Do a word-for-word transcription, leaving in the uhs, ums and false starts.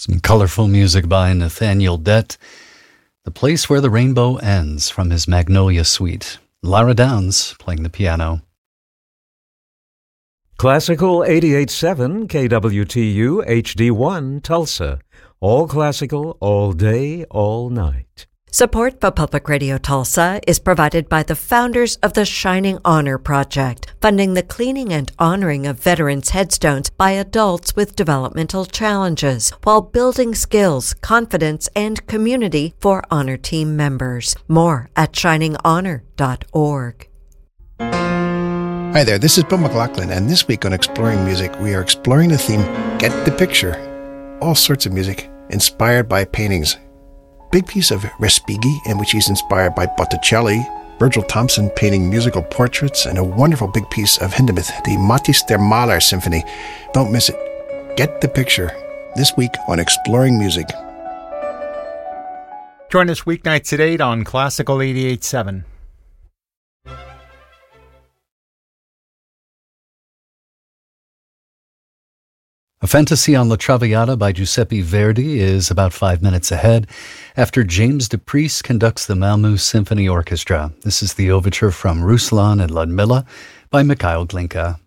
Some colorful music by Nathaniel Dett. The Place Where the Rainbow Ends from his Magnolia Suite. Lara Downs playing the piano. Classical eighty-eight point seven K W T U H D one Tulsa. All classical, all day, all night. Support for Public Radio Tulsa is provided by the founders of the Shining Honor Project, funding the cleaning and honoring of veterans' headstones by adults with developmental challenges, while building skills, confidence, and community for honor team members. More at shining honor dot org. Hi there, this is Bill McLaughlin, and this week on Exploring Music, we are exploring the theme, Get the Picture. All sorts of music, inspired by paintings. Big piece of Respighi, in which he's inspired by Botticelli, Virgil Thompson painting musical portraits, and a wonderful big piece of Hindemith, the Matthäus der Maler Symphony. Don't miss it. Get the Picture. This week on Exploring Music. Join us weeknights at eight on Classical eighty-eight point seven. A Fantasy on La Traviata by Giuseppe Verdi is about five minutes ahead after James DePriest conducts the Malmö Symphony Orchestra. This is the overture from Ruslan and Ludmilla by Mikhail Glinka.